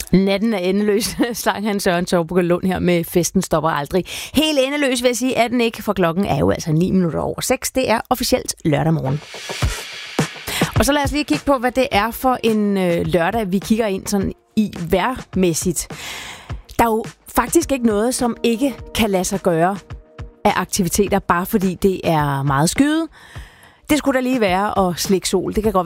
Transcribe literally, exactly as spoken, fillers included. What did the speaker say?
Natten er endeløs, slang han Søren Taubuga Lund her med Festen stopper aldrig. Helt endeløs vil jeg sige, er den ikke, for klokken er jo altså ni minutter over seks. Det er officielt lørdag morgen. Og så lad os lige kigge på, hvad det er for en øh, lørdag, vi kigger ind sådan i vejrmæssigt. Der er jo faktisk ikke noget, som ikke kan lade sig gøre af aktiviteter, bare fordi det er meget skyet. Det skulle da lige være at slikke sol. Det kan godt